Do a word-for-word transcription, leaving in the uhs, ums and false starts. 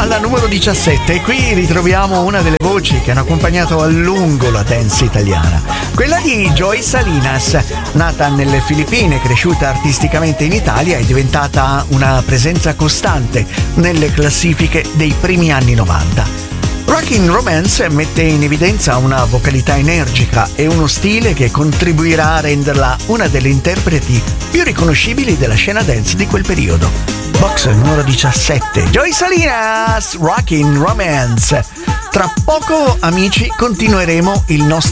alla numero diciassette, e qui ritroviamo una delle voci che hanno accompagnato a lungo la dance italiana, quella di Joy Salinas. Nata nelle Filippine, cresciuta artisticamente in Italia, è diventata una presenza costante nelle classifiche dei primi anni novanta. Rockin' Romance mette in evidenza una vocalità energica e uno stile che contribuirà a renderla una delle interpreti più riconoscibili della scena dance di quel periodo. Box numero diciassette, Joy Salinas, Rockin' Romance. Tra poco, amici, continueremo il nostro